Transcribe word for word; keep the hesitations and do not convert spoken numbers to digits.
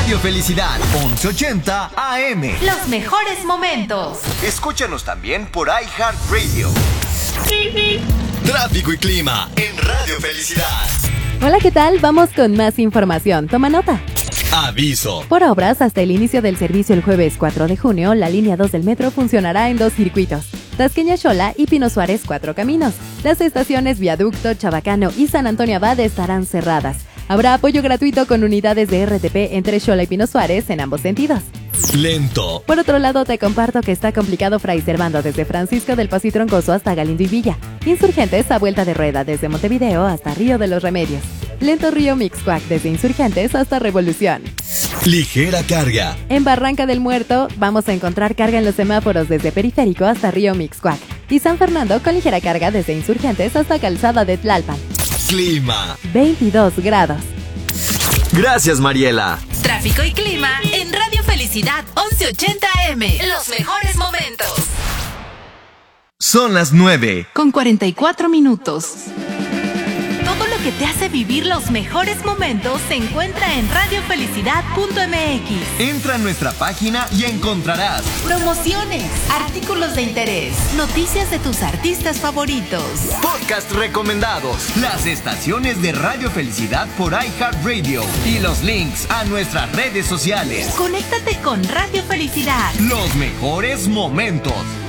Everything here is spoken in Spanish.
Radio Felicidad, once ochenta A M. Los mejores momentos. Escúchanos también por iHeartRadio. Tráfico y clima en Radio Felicidad. Hola, ¿qué tal? Vamos con más información. Toma nota. Aviso. Por obras, hasta el inicio del servicio el jueves cuatro de junio, la línea dos del metro funcionará en dos circuitos: Tasqueña-Xola y Pino Suárez Cuatro Caminos. Las estaciones Viaducto, Chabacano y San Antonio Abad estarán cerradas. Habrá apoyo gratuito con unidades de R T P entre Xola y Pino Suárez en ambos sentidos. Lento. Por otro lado, te comparto que está complicado Fray Servando desde Francisco del Paso y Troncoso hasta Galindo y Villa. Insurgentes a vuelta de rueda desde Montevideo hasta Río de los Remedios. Lento Río Mixcoac desde Insurgentes hasta Revolución. Ligera carga. En Barranca del Muerto vamos a encontrar carga en los semáforos desde Periférico hasta Río Mixcoac. Y San Fernando con ligera carga desde Insurgentes hasta Calzada de Tlalpan. Clima. veintidós grados. Gracias, Mariela. Tráfico y clima en Radio Felicidad once ochenta A M. Los mejores momentos. Son las nueve. Con cuarenta y cuatro minutos. Todo lo que te hace vivir los mejores momentos se encuentra en radio felicidad punto m x. Entra a nuestra página y encontrarás promociones, artículos de interés, noticias de tus artistas favoritos, podcast recomendados, las estaciones de Radio Felicidad por iHeartRadio y los links a nuestras redes sociales. Conéctate con Radio Felicidad. Los mejores momentos.